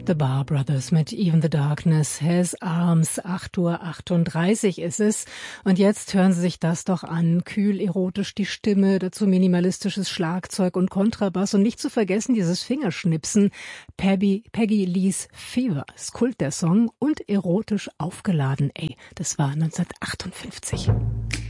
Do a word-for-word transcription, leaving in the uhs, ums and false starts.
The Bar Brothers mit Even the Darkness Has Arms. acht Uhr achtunddreißig ist es. Und jetzt hören Sie sich das doch an. Kühl, erotisch die Stimme, dazu minimalistisches Schlagzeug und Kontrabass. Und nicht zu vergessen dieses Fingerschnipsen. Peggy, Peggy Lee's Fever ist Kult der Song und erotisch aufgeladen. Ey, das war neunzehnhundertachtundfünfzig.